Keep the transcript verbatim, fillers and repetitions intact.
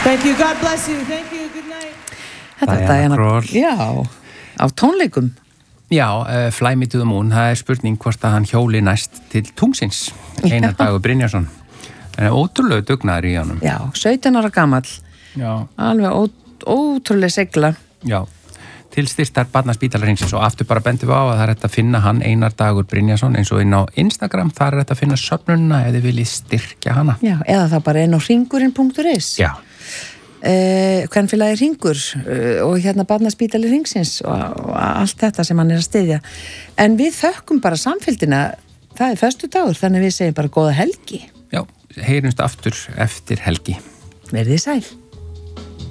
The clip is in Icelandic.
Thank you, God bless you, thank you, good night. Þetta er Diana Krall. Já, á tónleikum. Já, uh, Fly Me to the Moon, það er spurning hvort að hann hjóli næst til tungsins, Einar Dagur Brynjarsson. Það er ótrúlega dugnaður í honum. Já, sautján ára gamall. Já. Alveg ó, ótrúlega segla. Já, til styrktar Barnaspítalaringsins og aftur bara bendum við á að það er hægt að finna hann Einar Dagur Brynjarsson eins og inn á Instagram, þar er hægt að finna söfnununa ef þið viljið styrkja hana. Já, eða það bara inn á hringurinn punktur is. Já. Uh, Kvenfélagi Hringur uh, og hérna Barnaspítali Hringsins og, og allt þetta sem hann er að styðja. En við þökkum bara samfélgina, það er föstudagur, þannig við segjum bara góða helgi. Já, heyrumst aftur eftir helgi. Verðið sæl.